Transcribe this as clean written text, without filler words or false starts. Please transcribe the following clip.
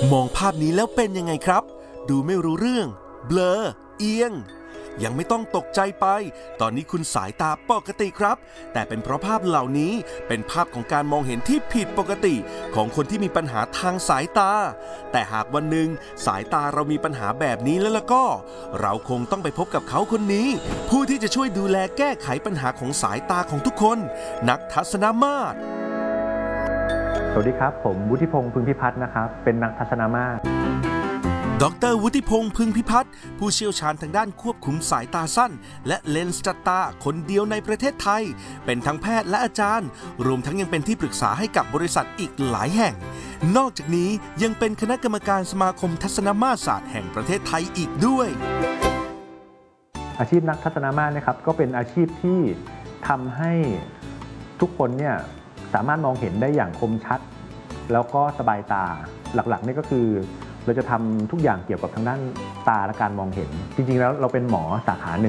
มองภาพนี้แล้วเป็นยังไงครับ ดูไม่รู้เรื่อง เบลอ เอียง ยังไม่ต้องตกใจไป ตอนนี้คุณสายตาปกติครับ แต่เป็นเพราะภาพเหล่านี้เป็นภาพของการมองเห็นที่ผิดปกติของคนที่มีปัญหาทางสายตา แต่หากวันหนึ่งสายตาเรามีปัญหาแบบนี้แล้วก็ เราคงต้องไปพบกับเขาคนนี้ ผู้ที่จะช่วยดูแลแก้ไขปัญหาของสายตาของทุกคน นักทัศนมาตรสวัสดีครับผมวุฒิพงษ์พึงพิพัฒน์นะครับเป็นนักทัศนมาตรดร.วุฒิพงษ์พึงพิพัฒน์ผู้เชี่ยวชาญทางด้านควบคุมสายตาสั้นและเลนส์จัดตาคนเดียวในประเทศไทยเป็นทั้งแพทย์และอาจารย์รวมทั้งยังเป็นที่ปรึกษาให้กับบริษัทอีกหลายแห่งนอกจากนี้ยังเป็นคณะกรรมการสมาคมทัศนมาตรศาสตร์แห่งประเทศไทยอีกด้วยอาชีพนักทัศนมาตรนะครับก็เป็นอาชีพที่ทำให้ทุกคนเนี่ยสามารถมองเห็นได้อย่างคมชัดแล้วก็สบายตาหลักๆนี่ก็คือเราจะทำทุกอย่างเกี่ยวกับทางด้านตาและการมองเห็นจริงๆแล้วเราเป็นหมอสาขาหนึ่ง